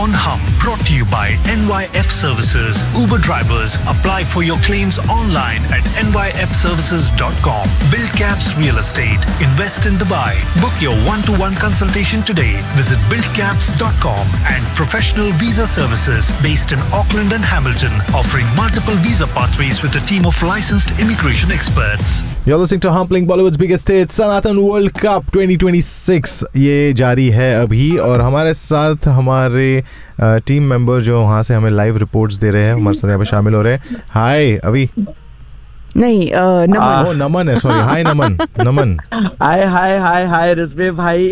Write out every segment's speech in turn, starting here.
on Hum, brought to you by NYF Services. Uber drivers, apply for your claims online at nyfservices.com. Build Caps Real Estate. Invest in Dubai. Book your one-to-one consultation today. Visit buildcaps.com. And Professional Visa Services, based in Auckland and Hamilton, offering multiple visa pathways with a team of licensed immigration experts. You're listening to Humpling, Bollywood's biggest hit, Sanatan World Cup 2026. ये जारी है अभी और हमारे साथ हमारे team member जो वहाँ से हमें लाइव रिपोर्ट्स दे रहे हैं हमारे साथ यहाँ पे शामिल हो रहे हैं. हाय अभी नहीं नमन. ओ नमन है, सॉरी. हाय नमन. हाय हाय हाय हाय रिजवे भाई.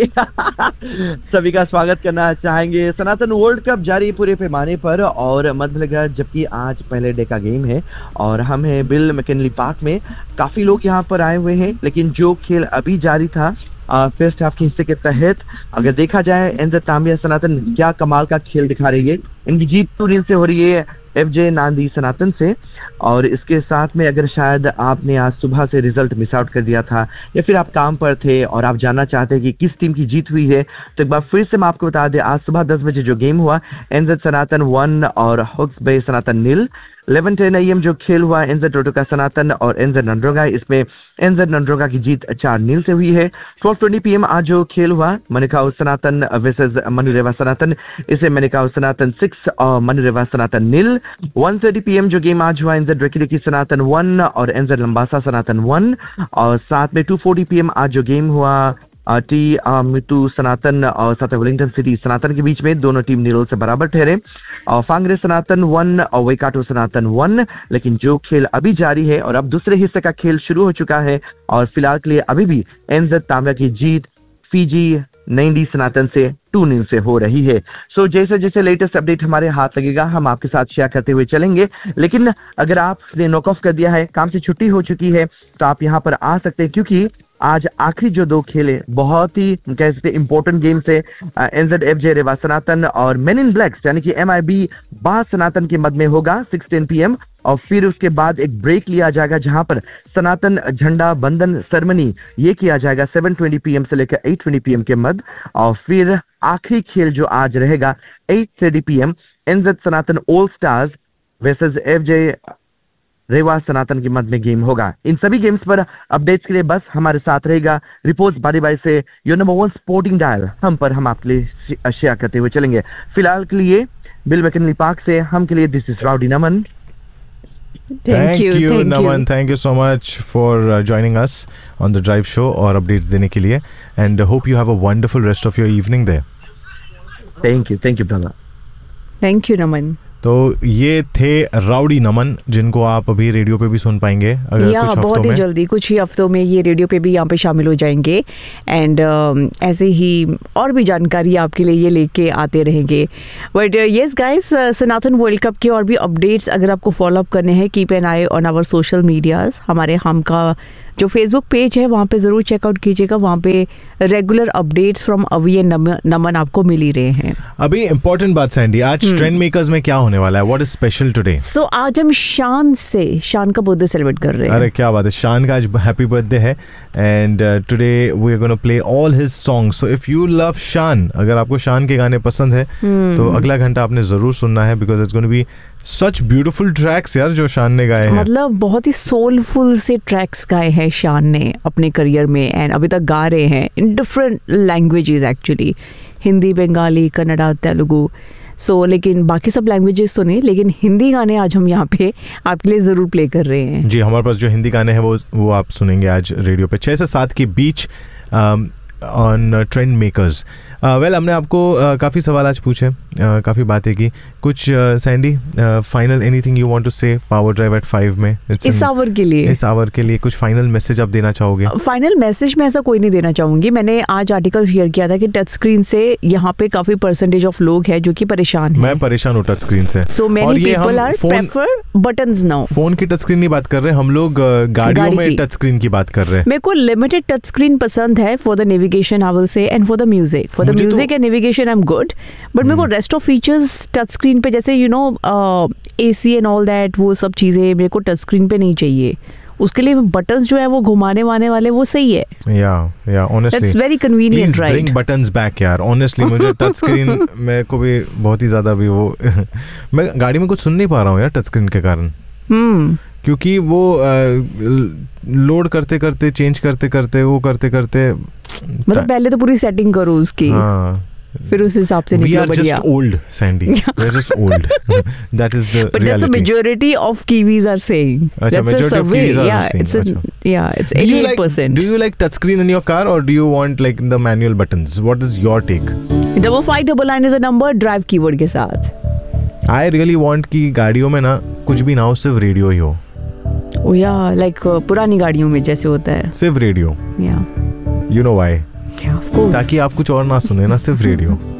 सभी का स्वागत करना चाहेंगे. सनातन वर्ल्ड कप जारी पूरे पैमाने पर और मध्य जबकि आज पहले डे का गेम है और हम हैं बिल मैकिनली पार्क में. काफी लोग यहाँ पर आए हुए हैं, लेकिन जो खेल अभी जारी था फर्स्ट हाफ के हिस्से के तहत अगर देखा जाए एनजेड तांबिया सनातन क्या कमाल का खेल दिखा रही है. इनकी जीत 2-0 से हो रही है एफजे नांदी सनातन से. और इसके साथ में अगर शायद आपने आज सुबह से रिजल्ट मिस आउट कर दिया था या फिर आप काम पर थे और आप जानना चाहते हैं कि किस टीम की जीत हुई है, तो एक बार फिर से मैं आपको बता दें आज सुबह 10 बजे जो गेम हुआ एनजेड सनातन 1 और हक्स बे सनातन 0. 11:10 AM जो खेल हुआ एनजेड रोटोका सनातन और एनजेड नंद्रोगा, इसमें एनजेड नंद्रोगा की जीत 4-0 से हुई है. 12:20 PM आज जो खेल हुआ मनिकाउ सनातन वर्सेस मनुरेवा सनातन, इसे मनिकाउ सनातन 6 और मनुरेवा सनातन 0. 1:30 PM जो गेम आज हुआ एनजेड रेकिडिकी सनातन 1 और एनजेड लंबासा सनातन 1. और साथ में 2:40 PM आज जो गेम हुआ टी मिटू सनातन और साथ वेलिंगटन सिटी सनातन के बीच में, दोनों टीम 0 से बराबर ठहरे. और फांगरे सनातन 1 और वेकाटो सनातन 1. लेकिन जो खेल अभी जारी है और अब दूसरे हिस्से का खेल शुरू हो चुका है और फिलहाल के लिए अभी भी एनजेड तांबा की जीत फीजी 90 सनातन से 2-0 से हो रही है. सो जैसे जैसे लेटेस्ट अपडेट हमारे हाथ लगेगा हम आपके साथ शेयर करते हुए चलेंगे. लेकिन अगर आपने नॉक ऑफ कर दिया है, काम से छुट्टी हो चुकी है, तो आप यहाँ पर आ सकते हैं क्योंकि आज आखिरी जो 2 खेले बहुत ही कह सकते इंपॉर्टेंट गेम से एनजेड एफजे रेवा सनातन और मेन इन ब्लैक्स यानी कि MIB बा सनातन के मध्य में होगा 6:10 PM. और फिर उसके बाद एक ब्रेक लिया जाएगा जहां पर सनातन झंडा बंधन सेरेमनी ये किया जाएगा 7:20 PM से लेकर 8:20 PM के मध्य. और फिर आखिरी खेल जो आज रहेगा 8:30 PM एनजेड सनातन ऑल स्टार्स वर्सेस एफजे रेवा सनातन के मध्य में गेम होगा. इन सभी गेम्स पर अपडेट्स के लिए बस हमारे साथ रहेगा रिपोर्ट्स बारी बारी से योर नंबर 1 स्पोर्टिंग डायल हम पर हम आपके लिए शेयर करते हुए चलेंगे. फिलहाल के लिए बिल मैकिनली पार्क से हम के लिए this is rowdy Naman. Thank you Naman, thank you so much for joining us on the drive show और updates देने के लिए and hope you have a wonderful rest of your evening there. Thank you brother. Thank you Naman. तो ये थे rowdy नमन जिनको आप अभी रेडियो पे भी सुन पाएंगे अगर कुछ हफ्तों बहुत ही जल्दी, कुछ ही हफ्तों में ये रेडियो पे भी यहाँ पे शामिल हो जाएंगे. एंड ऐसे ही और भी जानकारी आपके लिए ये लेके आते रहेंगे. But yes guys, Sanatan world cup के और भी अपडेट्स अगर आपको फॉलो अप करने हैं, keep an I on our social medias. हमारे हम का जो फेसबुक पेज है वहाँ पे ज़रूर चेकआउट कीजिएगा. वहाँ पे रेगुलर अपडेट्स फ्रॉम अवी एंड नमन आपको मिल ही रहे हैं. अभी इम्पोर्टेंट बात सैंडी, आज ट्रेंड मेकर्स में क्या होने वाला है? What is special today? सो आज हम शान का बर्थडे सेलिब्रेट कर रहे हैं. अरे क्या बात है, शान का आज हैप्पी बर्थडे है and today we are gonna play all his songs. So if you love शान, अगर आपको शान के गाने पसंद है तो अगला घंटा आपने जरूर सुनना है because it's gonna be such beautiful tracks यार जो शान ने गाए हैं. मतलब बहुत ही सोलफुल से ट्रैक्स गाए हैं शान ने अपने करियर में एंड अभी तक गा रहे हैं in different languages actually, Hindi, Bengali, Kannada, Telugu. लेकिन बाकी सब लैंग्वेजेस तो नहीं, लेकिन हिंदी गाने आज हम यहाँ पे आपके लिए ज़रूर प्ले कर रहे हैं. जी, हमारे पास जो हिंदी गाने हैं वो आप सुनेंगे आज रेडियो पे 6 से 7 के बीच ऑन ट्रेंड मेकर्स. वेल हमने आपको काफ़ी सवाल आज पूछे, काफ़ी बातें की. कुछ Sandy final anything you want to से पावर ड्राइव एट 5 में इस आवर के लिए कुछ फाइनल मैसेज आप देना चाहोगे? फाइनल मैसेज में ऐसा कोई नहीं देना चाहूंगी. मैंने आज आर्टिकल शेयर किया था कि टच स्क्रीन से यहाँ पे काफी परसेंटेज ऑफ लोग हैं जो कि परेशान हैं. मैं परेशान हूँ टच स्क्रीन से. So many people are prefer buttons now. Phone की टच स्क्रीन नहीं बात कर रहे हम लोग, गाड़ियों में टच स्क्रीन की बात कर रहे हैं. मेरे को लिमिटेड टच स्क्रीन पसंद है for the navigation I will say and for the music. For the music and navigation I am good, but मेरे को rest of features touch screen पे जैसे you know AC and all that वो सब चीज़ें मेरे को टच स्क्रीन पे नहीं चाहिए. उसके लिए बटन्स जो है वो घुमाने वाने वाले वो सही है. या honestly that's very convenient, please bring buttons back यार. ऑनेस्टली मुझे टच स्क्रीन मेरे को भी बहुत ही ज़्यादा भी वो मैं गाड़ी में कुछ सुन नहीं पा रहा हूँ यार टच स्क्रीन के कारण. क्योंकि वो लोड करते करते चेंज करते करते वो करते करते मतलब पहले तो पूरी सेटिंग करो उसकी. हाँ, फिर उस हिसाब से we निकलो. are बढ़िया. just old, Sandy. We're just old. That is the But that's the reality. majority of Kiwis are saying. Achha, That's a majority of survey. Kiwis are Yeah, saying. it's a, Achha. yeah, it's Do you like 88%. do you like touchscreen in your car or do you want like the manual buttons? What is your take? 5599 is a number. Drive keyword के साथ. I really want कि गाड़ियों में ना कुछ भी ना हो, सिर्फ रेडियो ही हो. Oh yeah, like पुरानी गाड़ियों में जैसे होता है. सिर्फ radio. Yeah. You know why? Yeah, of course. ताकि आप कुछ और ना सुने ना, सिर्फ रेडियो.